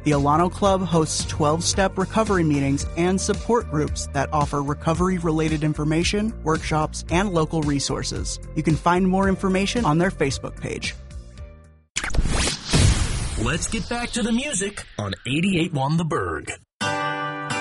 The Alano Club hosts 12-step recovery meetings and support groups that offer recovery-related information, workshops, and local resources. You can find more information on their Facebook page. Let's get back to the music on 88.1 The Berg.